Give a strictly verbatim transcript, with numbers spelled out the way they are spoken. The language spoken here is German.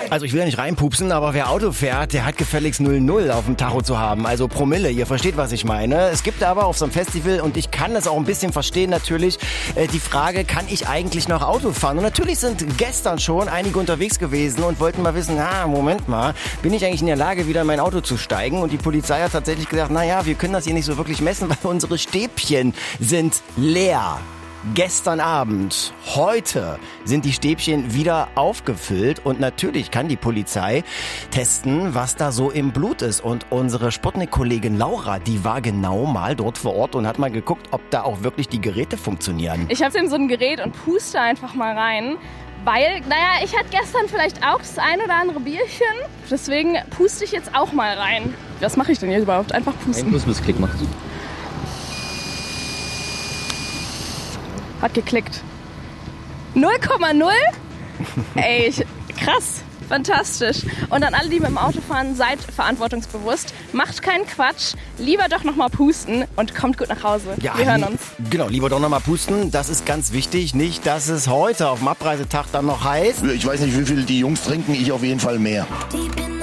Also ich will ja nicht reinpupsen, aber wer Auto fährt, der hat gefälligst null null auf dem Tacho zu haben. Also Promille, ihr versteht, was ich meine. Es gibt aber auf so einem Festival, und ich kann das auch ein bisschen verstehen natürlich, äh, die Frage, kann ich eigentlich noch Auto fahren? Und natürlich sind gestern schon einige unterwegs gewesen und wollten mal wissen, ah, Moment mal, bin ich eigentlich in der Lage, wieder in mein Auto zu steigen? Und die Polizei hat tatsächlich gesagt, naja, wir können das hier nicht so wirklich messen, weil unsere Stäbchen sind leer. Gestern Abend, heute sind die Stäbchen wieder aufgefüllt und natürlich kann die Polizei testen, was da so im Blut ist. Und unsere Sputnik-Kollegin Laura, die war genau mal dort vor Ort und hat mal geguckt, ob da auch wirklich die Geräte funktionieren. Ich habe in so ein Gerät und puste einfach mal rein, weil, naja, ich hatte gestern vielleicht auch das ein oder andere Bierchen, deswegen puste ich jetzt auch mal rein. Was mache ich denn hier überhaupt? Einfach pusten. Ein Plus-Klick machst du. Hat geklickt. null Komma null? Ey, ich, krass. Fantastisch. Und an alle, die mit dem Auto fahren, seid verantwortungsbewusst. Macht keinen Quatsch. Lieber doch nochmal pusten und kommt gut nach Hause. Ja, wir hören uns. Genau, lieber doch nochmal pusten. Das ist ganz wichtig. Nicht, dass es heute auf dem Abreisetag dann noch heißt. Ich weiß nicht, wie viel die Jungs trinken. Ich auf jeden Fall mehr.